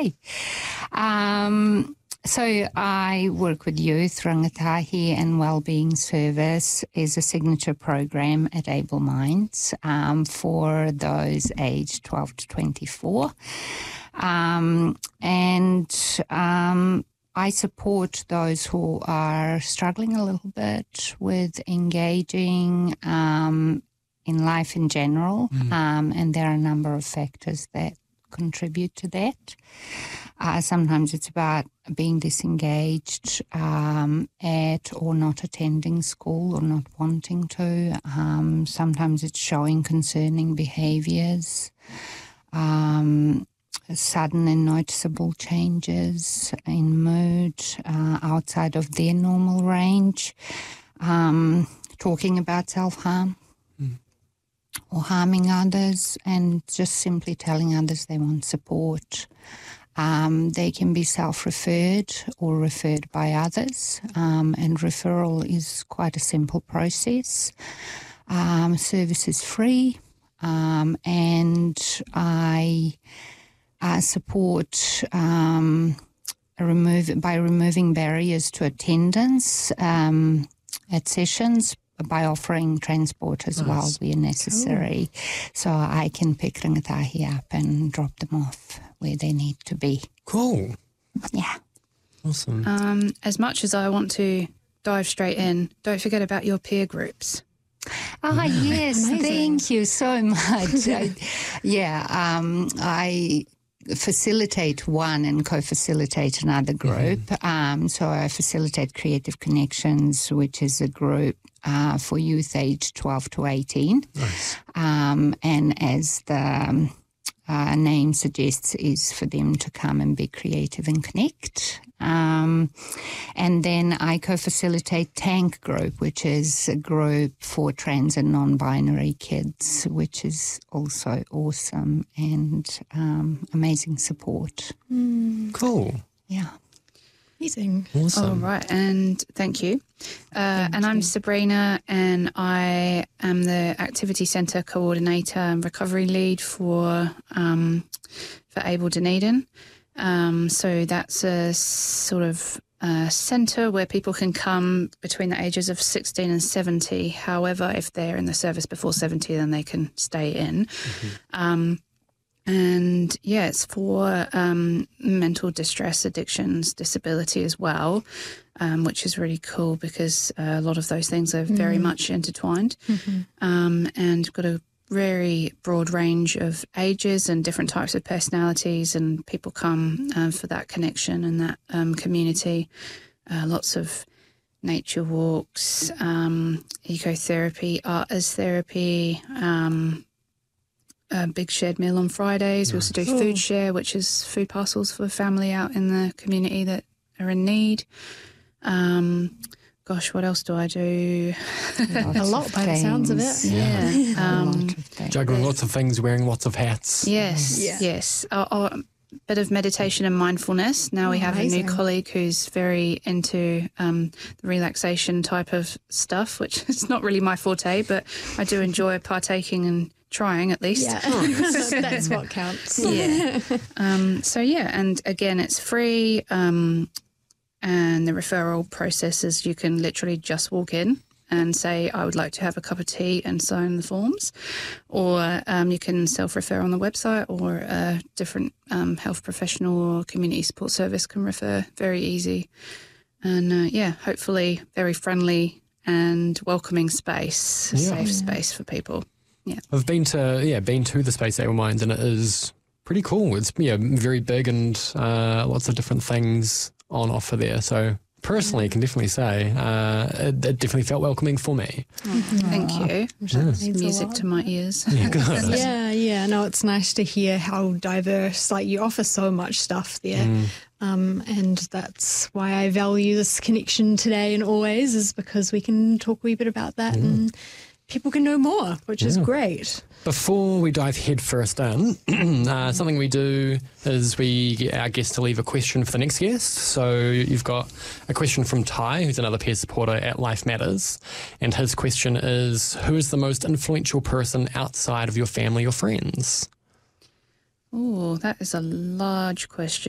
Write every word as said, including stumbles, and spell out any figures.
Okay. Um, so I work with youth. Rangatahi and Wellbeing Service is a signature program at Able Minds um, for those aged twelve to twenty-four. Um, and um, I support those who are struggling a little bit with engaging um, in life in general, mm. um, and there are a number of factors that contribute to that. Uh, sometimes it's about being disengaged um, at or not attending school or not wanting to. Um, sometimes it's showing concerning behaviours, um, sudden and noticeable changes in mood uh, outside of their normal range, um, talking about self-harm. Mm. Or harming others, and just simply telling others they want support. Um, they can be self-referred or referred by others, um, and referral is quite a simple process. Um, service is free, um, and I uh, support um, remove by removing barriers to attendance um, at sessions, by offering transport as nice. well where necessary. Cool. So I can pick Rangatahi up and drop them off where they need to be. Cool. Yeah. Awesome. Um, as much as I want to dive straight in, don't forget about your peer groups. Ah, yes. Thank you so much. I, yeah, um, I facilitate one and co-facilitate another group. Mm-hmm. Um, so I facilitate Creative Connections, which is a group uh, for youth aged twelve to eighteen. Nice. Um, and as the um, uh, name suggests, is for them to come and be creative and connect. Um, and then I co-facilitate Tank Group, which is a group for trans and non-binary kids, which is also awesome and um, amazing support. Mm. Cool. Yeah. Amazing. Awesome. All right, and thank you. Uh, thank and I'm you. Sabrina, and I am the Activity Centre Coordinator and Recovery Lead for um, for Able Dunedin. Um, so that's a sort of uh, centre where people can come between the ages of sixteen and seventy. However, if they're in the service before seventy, then they can stay in. Mm-hmm. Um, and yeah, it's for um, mental distress, addictions, disability as well, um, which is really cool because uh, a lot of those things are very mm. much intertwined. Mm-hmm. Um, and got a very broad range of ages and different types of personalities, and people come uh, for that connection and that um, community. Uh, lots of nature walks, um, ecotherapy, art as therapy, um, a big shared meal on Fridays. Nice. We also do food share, which is food parcels for family out in the community that are in need. Um, Gosh, what else do I do? A lot by the sounds of it. Yeah. yeah. Um, Juggling lots of things, wearing lots of hats. Yes, yeah. yes. A oh, oh, bit of meditation and mindfulness. Now we have Amazing. a new colleague who's very into um, the relaxation type of stuff, which is not really my forte, but I do enjoy partaking and trying at least. Yeah, that's what counts. Yeah. um, so, yeah, and again, it's free. Um And the referral process is you can literally just walk in and say, I would like to have a cup of tea and sign the forms. Or um, you can self-refer on the website, or a different um, health professional or community support service can refer. Very easy. And, uh, yeah, hopefully very friendly and welcoming space, a yeah. safe yeah. space for people. Yeah, I've been to, yeah, been to the Space Able Minds, and it is pretty cool. It's yeah, very big and uh, lots of different things on offer there. So personally, I can definitely say uh, it, it definitely felt welcoming for me. Oh, thank you. Yeah. Music to my ears. Yeah, good. yeah, yeah. No, it's nice to hear how diverse, like you offer so much stuff there. Mm. Um, and that's why I value this connection today and always, is because we can talk a wee bit about that mm. and people can know more, which yeah. is great. Before we dive head first in, uh, something we do is we get our guests to leave a question for the next guest. So you've got a question from Ty, who's another peer supporter at Life Matters. And his question is, who is the most influential person outside of your family or friends? Oh, that is a large question.